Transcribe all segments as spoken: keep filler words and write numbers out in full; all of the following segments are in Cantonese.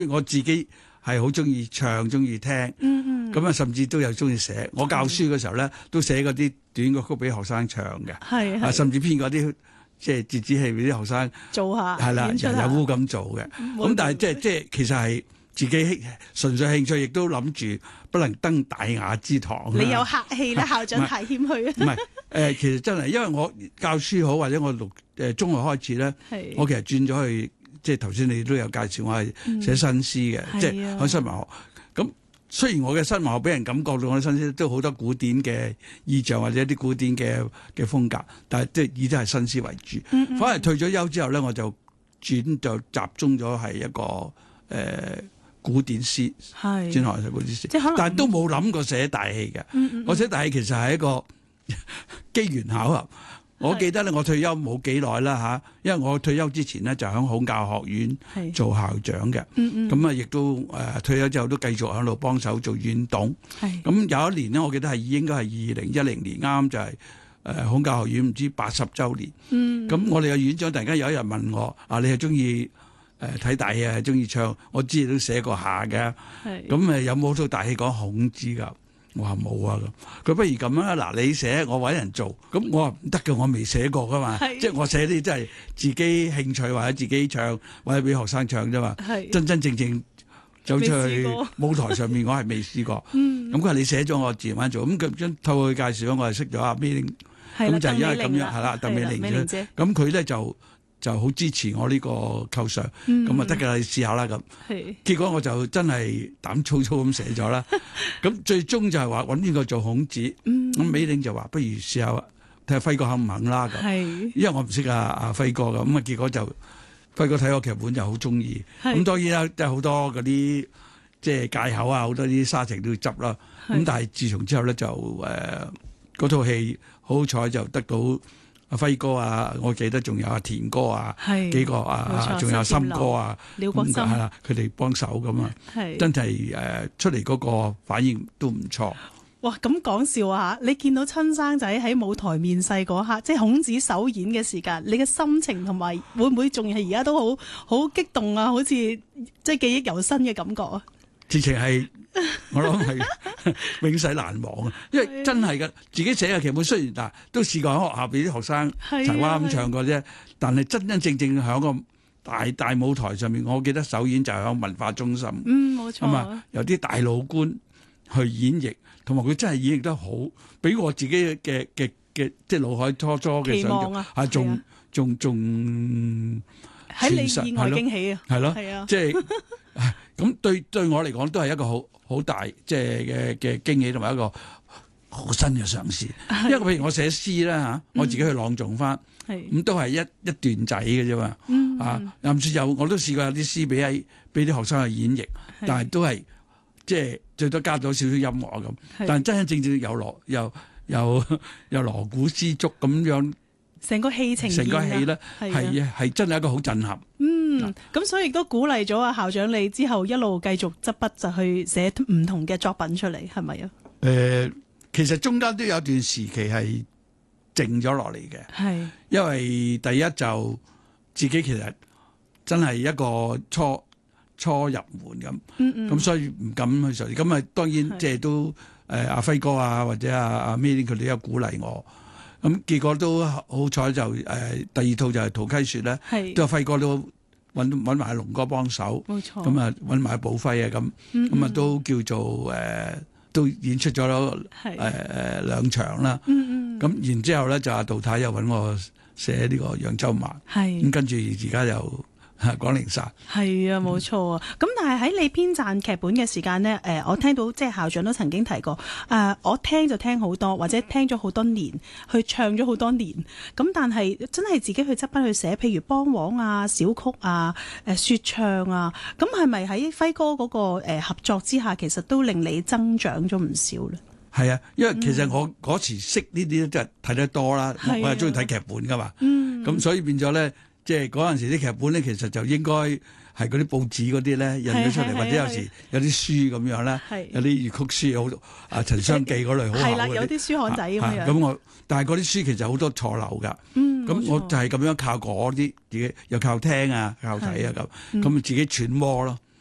我自己係好中意唱，中意聽，咁、嗯、啊甚至都有中意寫。我教書嘅時候咧，都寫嗰啲短歌曲俾學生唱嘅，係啊，甚至編嗰啲即係折子戲俾啲學生做下，係啦，人有烏咁做嘅。咁但係即係即係其實係自己純粹興趣，亦都諗住不能登大雅之堂。你有客氣啦，校長太謙虛啊！唔係誒，其實真係因為我教書好，或者我讀誒中學開始咧，我其實轉咗去。即係頭先你都有介紹，我係寫新詩嘅，嗯、即係喺新文學。咁雖然我嘅新文學俾人感覺到我啲新詩都好多古典嘅意象或者一啲古典嘅嘅風格，但係即係以都係新詩為主。嗯嗯、反而退咗休之後咧，我就轉就集中咗係一個誒、呃、古典詩，轉學係古典詩。但係都冇諗過寫大戲嘅。嗯嗯、我寫大戲其實係一個機緣巧合。我記得咧，我退休冇幾耐啦嚇，因為我退休之前咧就喺孔教學院做校長嘅，咁啊亦都誒、呃、退休之後都繼續喺度幫手做院董。咁有一年咧，我記得係應該係二零一零年，啱啱就係、是、誒、呃、孔教學院唔知八十週年。咁、嗯、我哋嘅院長突然間有一日問我：啊，你係中意誒睇大戲啊，中意唱？我知你都寫過下嘅。咁誒有冇套大戲講孔子㗎？我話冇啊，咁佢不如咁啊，嗱你寫我搵人做，咁我話唔得嘅，我未寫過噶嘛，即係我寫啲真係自己興趣或者自己唱或者俾學生唱啫嘛，真真正正走出去舞台上面我係未試過，咁佢話你寫咗我自然搵做，咁佢將透過佢介紹我係識咗阿 May Ling，咁就因為咁樣係啦，鄧美玲啫，咁佢咧就。就好支持我呢個構想，咁啊得㗎，你試下啦咁。結果我就真係膽粗粗咁寫咗啦。咁最終就係話揾邊個做孔子，咁、嗯、美玲就話不如試下睇下輝哥肯唔肯啦咁。因為我唔識啊阿輝哥㗎，咁啊結果就輝哥睇個劇本就好中意。咁當然啦，即係好多嗰啲即係界口啊，好多啲沙情都要執啦。咁但係自從之後咧就誒嗰套戲好彩就得到。阿輝哥啊，我記得仲有阿田哥啊，幾個啊，仲有森哥啊，廖國森係啦，佢哋幫手咁啊，真係誒出嚟嗰個反應都唔錯。哇！咁講笑啊，你見到親生仔喺舞台面世嗰刻，即係孔子首演嘅時間，你嘅心情同埋會唔會仲係而家都好好激動啊？好似即係記憶猶新嘅感覺啊！直情係。我諗係永世難忘啊！因為真係嘅，自己寫嘅劇本雖然嗱都試過喺學校俾啲學生柴娃咁唱過啫，但係真真正正喺個大大舞台上面，我記得首演就係喺文化中心，嗯，冇錯啊，有啲大老官去演繹，同埋佢真係演繹得好，比我自己嘅嘅嘅即係腦海初初嘅想象啊，仲仲仲喺你意外驚喜啊，係咯，係啊，即係。咁對對我嚟講都係一個好好大即係嘅嘅驚喜同埋一個好新嘅嘗試，因為譬如我寫詩啦嚇，我自己去朗誦翻，咁都係一一段仔嘅啫嘛，嗯、啊，甚至有我都試過有啲詩俾喺俾啲學生去演繹，但係都係即係最多加咗少少音樂咁，但係真真正正有鑼有有有鑼鼓絲竹咁樣。成個戲情，成個戲咧係係真係一個好震撼。嗯，咁所以亦都鼓勵咗阿校長你之後一路繼續執筆就去寫唔同嘅作品出嚟，係咪啊？誒、呃，其實中間都有段時期係靜咗落嚟嘅。係，因為第一就自己其實真係一個初初入門咁。嗯嗯。咁所以唔敢去嘗試。咁啊，當然即係都誒阿輝哥啊，或者阿阿 May 佢哋都有鼓勵我。咁結果都好彩就誒、呃、第二套就係《陶溪雪》咧，都係輝哥都揾揾埋龍哥幫手，冇錯，咁啊揾埋寶輝啊咁，咁啊都叫做誒、呃、都演出咗誒誒兩場啦。咁、嗯嗯、然之後咧就阿杜太又揾我寫呢個《揚州慢》，咁跟住而家又。廣陵散係啊，冇錯啊。咁、嗯、但係喺你編撰劇本嘅時間呢，誒、呃，我聽到即係校長都曾經提過，誒、呃，我聽就聽好多，或者聽咗好多年，去唱咗好多年。咁但係真係自己去執筆去寫，譬如梆黃啊、小曲啊、誒說唱啊，咁係咪喺輝哥嗰個誒合作之下，其實都令你增長咗唔少咧？係啊，因為其實我嗰時識呢啲都係睇得多啦，嗯、我係中意睇劇本噶嘛，咁、嗯、所以變咗咧。即係嗰陣時啲劇本咧，其實就應該係嗰啲報紙嗰啲咧印咗出嚟，或者有時有啲書咁樣咧，有啲粵曲書好啊，陳雙記嗰類好厚嗰啲，有啲書刊仔咁樣。咁我但係嗰啲書其實好多錯漏㗎。咁、嗯、我就係咁樣靠嗰啲自己，又靠聽啊，靠睇啊咁，咁自己揣摩咯。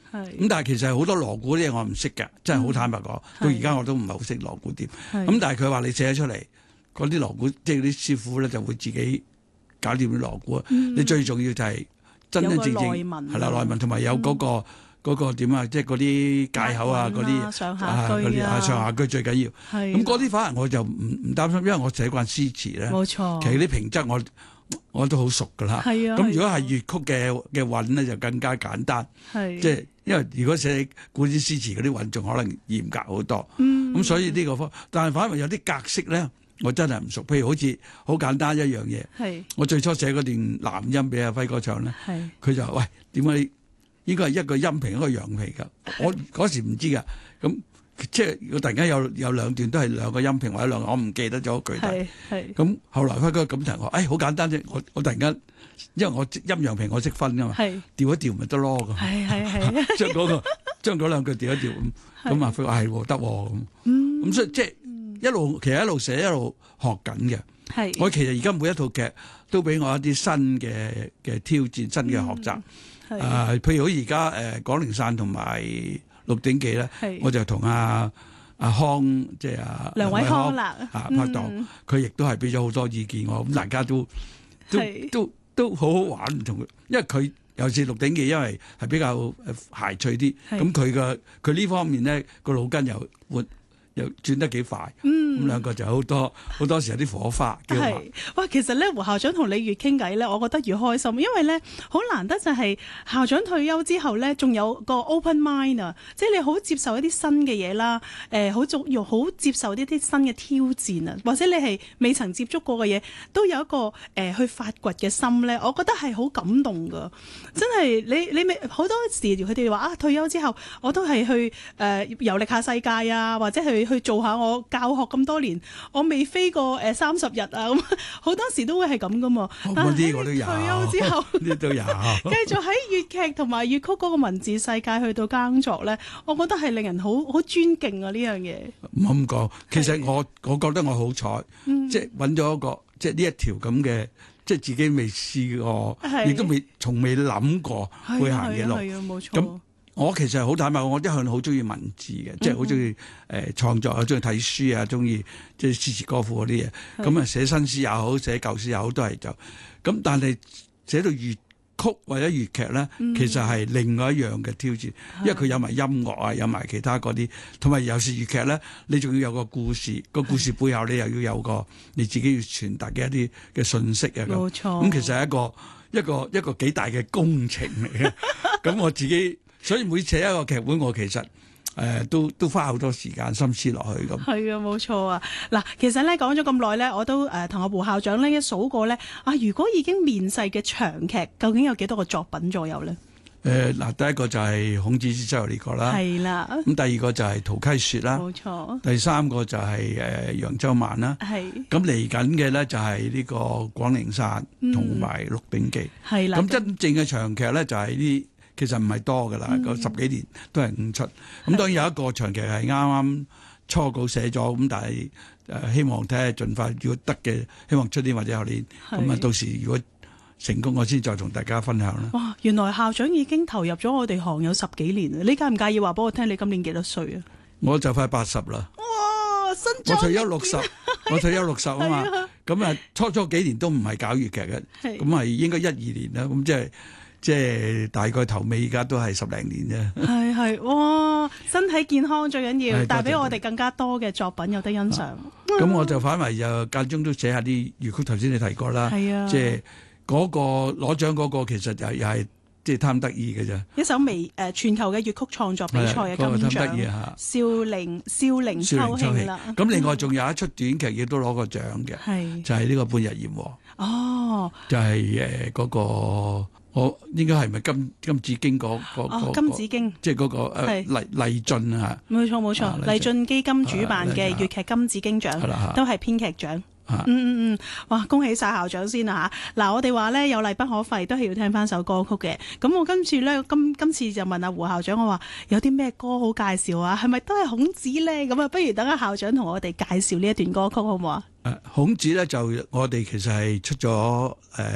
咁但係其實好多鑼鼓啲嘢我唔識嘅，真係好坦白講，到而家我都唔係好識鑼鼓點。咁但係佢話你寫出嚟，嗰啲鑼鼓即係啲師傅咧就會自己搞掂啲鑼鼓。嗯、你最重要就係真真正正係啦內文，同埋有嗰、嗰個。嗯嗰個點啊，即係嗰啲界口啊，嗰啲上下句啊， 上下句最緊要。咁嗰啲反而我就唔唔擔心，因為我寫慣詩詞咧。 冇錯。 其實啲平仄我我都好熟㗎啦。係啊。咁如果係粵曲嘅嘅韻咧，就更加簡單。係。即係因為如果寫古典詩詞嗰啲韻，仲可能嚴格好多。嗯。咁所以呢個方，但係反而有啲格式咧，我真係唔熟。譬如好似好簡單一樣嘢。係。我最初寫嗰段男音俾阿輝哥唱咧。係。佢就話：喂，點解？應該係一個陰平一個陽平㗎，我嗰時唔知㗎，咁即係我突然間有有兩段都係兩個陰平或者兩個，我唔記得咗具體。咁後來輝哥咁提我，誒好簡單啫，我我突然間，因為我陰陽平我識分㗎嘛，調一調咪得咯咁。係係係，將嗰個將嗰兩句調一調咁，咁啊輝哥係喎得喎咁，咁所以即係一路其實一路寫一路學緊嘅。係，我其實而家每一套劇都俾我一啲新嘅嘅挑戰，新嘅學習。誒、呃，譬如好而家誒《廣陵散》同埋《鹿鼎記》咧，我就同阿阿康即係阿梁偉康啦啊拍檔，佢亦都係俾咗好多意見我，咁大家都都都都好好玩，同佢，因為佢尤其是《鹿鼎記》，因為係比較誒諧趣啲，咁佢嘅佢呢方面咧個腦筋又活。又轉得幾快，咁、嗯、兩個就好多好多時有啲火花。 係，哇！其實咧，胡校長同你越傾偈咧，我覺得越開心，因為咧好難得就係校長退休之後咧，仲有個 open mind 啊，即係你好接受一啲新嘅嘢啦，誒、呃，好足又好接受呢啲新嘅挑戰啊，或者你係未曾接觸過嘅嘢，都有一個誒、呃、去發掘嘅心咧，我覺得係好感動噶，真係你你未好多時佢哋話啊，退休之後我都係去誒、呃、遊歷下世界啊，或者去。去做下我教學咁多年，我未飛過誒三十日啊，咁好多時都會係咁噶嘛。 嗰啲我都有。 退休之後， 呢都有。 繼續喺粵劇同埋粵曲嗰個文字世界去到耕作咧，我覺得係令人好好尊敬啊！呢樣嘢。 唔好咁講，其實我我覺得我好彩，即係揾咗一個即係呢一條咁嘅，即係自己未試過，亦都未從未諗過會行嘅路。 係啊，冇錯。 我其實好坦白，我一向好中意文字嘅，即係好中意誒創作啊，中意睇書啊，中意即係詩詞歌賦嗰啲嘢。咁啊，寫新詩又好，寫舊詩又好，都係就咁。但係寫到粵曲或者粵劇咧，嗯、其實係另外一樣嘅挑戰，因為佢有埋音樂啊，有埋其他嗰啲，同埋有時粵劇咧，你仲要有個故事，個故事背後你又要有個你自己要傳達嘅一啲嘅信息啊。冇錯。咁其實係一個一個一個幾大嘅工程嚟嘅。咁我自己。所以每寫一個劇本，我其實誒、呃、都都花好多時間心思落去咁。 係啊，冇錯啊！嗱，其實咧講咗咁耐咧，我都誒同阿胡校長咧一數過咧啊，如果已經面世嘅長劇，究竟有幾多個作品左右咧？ 誒嗱、呃，第一個就係孔子之周遊列國啦，係啦。咁第二個就係陶溪雪啦，冇錯。第三個就係誒揚州慢啦，係。咁嚟緊嘅咧就係呢個廣陵散同埋鹿鼎記，係啦。咁真正嘅長劇咧就係呢。其實唔係多噶啦，個、嗯、十幾年都係五出。咁、嗯、當然有一個長期係啱啱初稿寫咗，咁但係誒、呃、希望睇下盡快，如果得嘅，希望出年或者後年。咁啊，到時如果成功，我先再同大家分享啦。哇！原來校長已經投入咗我哋行有十幾年啦。你介唔介意話俾我聽？你今年幾多歲啊？ 我就快八十啦。 哇！新我退休六十，我退休六十啊嘛。咁啊，初初幾年都唔係搞粵劇嘅，咁係應該一二年啦。咁即係。即係大概頭尾，而家都係十零年啫。係係，哇！身體健康最緊要，帶俾我哋更加多嘅作品有得欣賞。 咁、啊、我就反為就間中都寫下啲粵曲，頭先你提過啦。係啊，即係嗰個攞獎嗰個，其實又又係即係貪得意嘅啫。 一首微誒、呃、全球嘅粵曲創作比賽嘅金獎，少陵少陵秋興啦。咁另外仲有一出短劇亦都攞過獎嘅，係就係呢個半日炎黃。哦，就係誒嗰個。我應該係咪金金紫荊嗰嗰哦金紫荊， 即係嗰個誒勵勵進啊， 冇錯冇錯，勵進基金主辦嘅粵劇金紫荊獎都係編劇獎。嗯嗯嗯，哇！恭喜晒校長先啊嚇！嗱，我哋話咧有例不可廢，都係要聽翻首歌曲嘅。咁我今次咧今今次就問阿胡校長，我話有啲咩歌好介紹啊？係咪都係孔子咧？咁啊，不如等阿校長同我哋介紹呢一段歌曲好唔好啊？ 誒，孔子咧就我哋其實係出咗誒。呃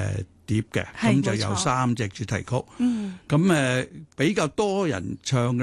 碟嘅，咁就有三隻主題曲。嗯，咁誒比較多人唱嘅